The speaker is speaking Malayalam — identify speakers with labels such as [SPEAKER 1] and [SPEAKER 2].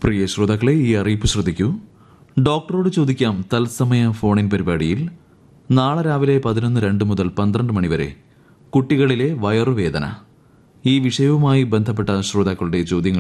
[SPEAKER 1] പ്രിയ ശ്രോതാക്കളെ, ഈ അറിയിപ്പ് ശ്രദ്ധിക്കൂ. ഡോക്ടറോട് ചോദിക്കാം തത്സമയ ഫോണിൻ പരിപാടിയിൽ നാളെ രാവിലെ 11:02 മുതൽ 12 മണിവരെ കുട്ടികളിലെ വയറുവേദന, ഈ വിഷയവുമായി ബന്ധപ്പെട്ട ശ്രോതാക്കളുടെ ചോദ്യങ്ങൾ